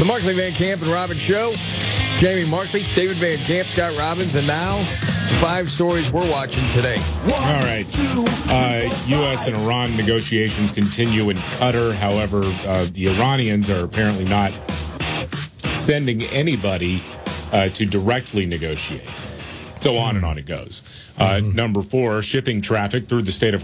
The Markley, Van Camp, and Robbins Show. Jamie Markley, David Van Camp, Scott Robbins, and now 5 stories we're watching today. All right. U.S. and Iran negotiations continue in Qatar. However, the Iranians are apparently not sending anybody to directly negotiate. So on and on it goes. Number 4, shipping traffic through the Strait of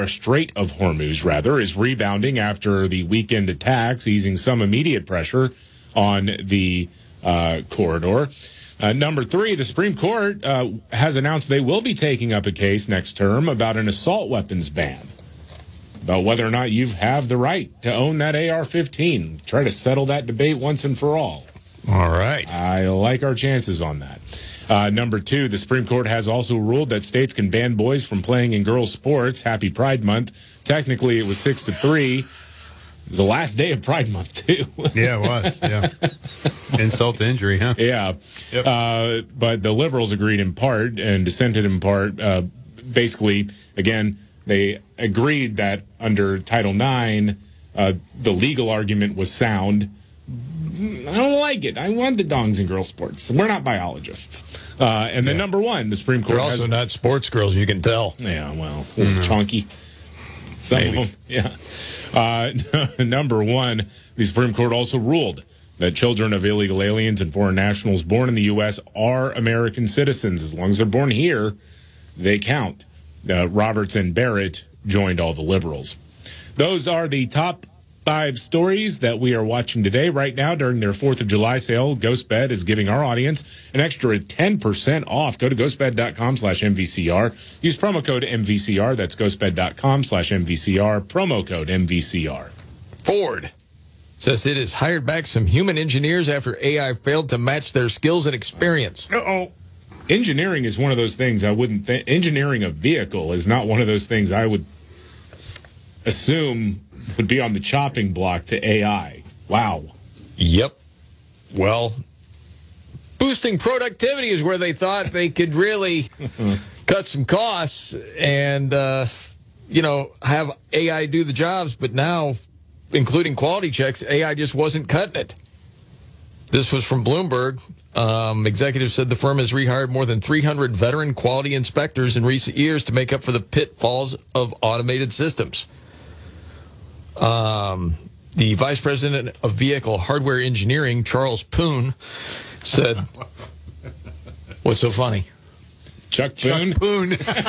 Hormuz, is rebounding after the weekend attacks, easing some immediate pressure on the corridor. Number 3, the Supreme Court has announced they will be taking up a case next term about an assault weapons ban, about whether or not you have the right to own that AR-15. Try to settle that debate once and for all. All right. I like our chances on that. Number 2, the Supreme Court has also ruled that states can ban boys from playing in girls' sports. Happy Pride Month. Technically, it was 6-3. It was the last day of Pride Month, too. Yeah, it was. Yeah. Insult to injury, huh? Yeah. Yep. But the liberals agreed in part and dissented in part. Basically, again, they agreed that under Title IX, the legal argument was sound. I don't like it. I want the dongs in girls' sports. We're not biologists. And then number 1, the Supreme Court They're also not sports girls, you can tell. Yeah, well, a little chunky. Some of them, yeah. Number 1, the Supreme Court also ruled that children of illegal aliens and foreign nationals born in the U.S. are American citizens. As long as they're born here, they count. Roberts and Barrett joined all the liberals. Those are the top 5 stories that we are watching today. Right now, during their 4th of July sale, GhostBed is giving our audience an extra 10% off. Go to ghostbed.com/MVCR. Use promo code MVCR. That's ghostbed.com/MVCR. Promo code MVCR. Ford says it has hired back some human engineers after AI failed to match their skills and experience. Engineering is one of those things I wouldn't think. Engineering a vehicle is not one of those things I would assume would be on the chopping block to AI. Wow. Yep. Well, boosting productivity is where they thought they could really cut some costs and, have AI do the jobs. But now, including quality checks, AI just wasn't cutting it. This was from Bloomberg. Executives said the firm has rehired more than 300 veteran quality inspectors in recent years to make up for the pitfalls of automated systems. The vice president of vehicle hardware engineering, Charles Poon, said, "What's so funny?" Chuck Poon?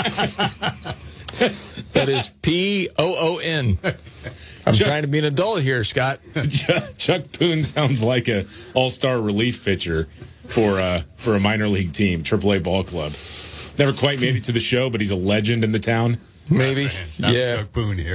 That is P-O-O-N. I'm trying to be an adult here, Scott. Chuck Poon sounds like a all-star relief pitcher for a minor league team, AAA ball club. Never quite made it to the show, but he's a legend in the town. Maybe. Not yeah. Chuck Poon here.